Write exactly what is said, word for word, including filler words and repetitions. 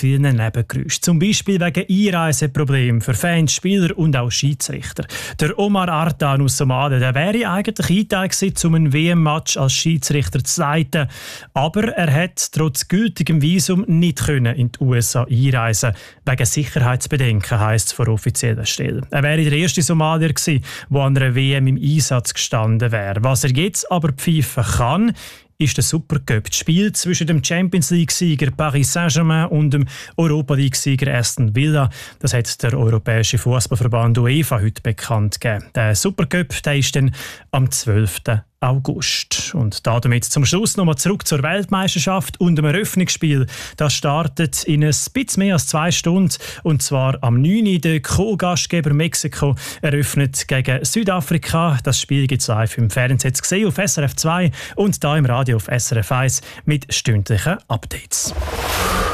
vielen Nebengeräuschen. Zum Beispiel wegen Einreiseproblemen für Fans, Spieler und auch Schiedsrichter. Der Omar Artan aus Somalia, der wäre eigentlich eingeteilt gewesen, um ein W M-Match als Schiedsrichter zu leiten. Aber er hat trotz gültigem Visum nicht können in die U S A einreisen. Wegen Sicherheitsbedenken, heisst es von offizieller Stelle. Er wäre der erste Somalier gewesen, der an einer W M im Einsatz gestanden wäre. Was er jetzt aber pfeifen kann, ist der Supercup. Das Spiel zwischen dem Champions League-Sieger Paris Saint-Germain und dem Europa League-Sieger Aston Villa. Das hat der Europäische Fußballverband UEFA heute bekannt gegeben. Der Supercup, der ist dann am zwölften August. Und damit zum Schluss nochmal zurück zur Weltmeisterschaft und dem Eröffnungsspiel. Das startet in ein bisschen mehr als zwei Stunden. Und zwar am neunten Uhr. Der Co-Gastgeber Mexiko eröffnet gegen Südafrika. Das Spiel gibt es live im Fernsehen zu sehen auf S R F zwei und da im Radio auf S R F eins mit stündlichen Updates.